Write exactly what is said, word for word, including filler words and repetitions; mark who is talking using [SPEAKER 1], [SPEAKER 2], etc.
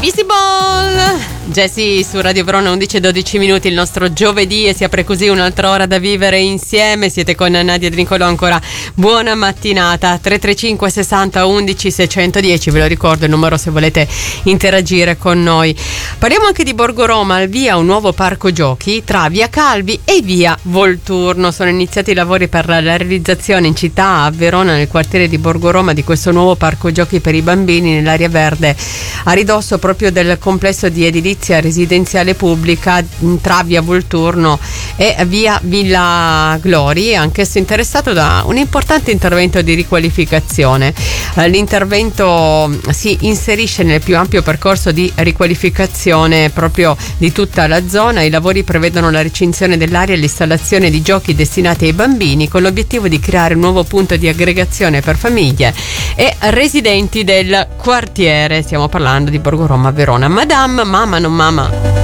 [SPEAKER 1] Invisible Jessie su Radio Verona, undici e dodici minuti, il nostro giovedì, e si apre così un'altra ora da vivere insieme. Siete con Nadia De Nicolò ancora. Buona mattinata. Tre tre cinque sessanta undici seicentodieci, ve lo ricordo il numero se volete interagire con noi. Parliamo anche di Borgo Roma, al via un nuovo parco giochi tra via Calvi e via Volturno. Sono iniziati i lavori per la realizzazione in città, a Verona, nel quartiere di Borgo Roma, di questo nuovo parco giochi per i bambini nell'area verde a ridosso proprio del complesso di edilizia residenziale pubblica tra via Volturno e via Villa Glori, anch'esso interessato da un importante intervento di riqualificazione. L'intervento si inserisce nel più ampio percorso di riqualificazione proprio di tutta la zona. I lavori prevedono la recinzione dell'area e l'installazione di giochi destinati ai bambini, con l'obiettivo di creare un nuovo punto di aggregazione per famiglie e residenti del quartiere. Stiamo parlando di Borgo Roma, Verona. Madame, mamma, non mamma.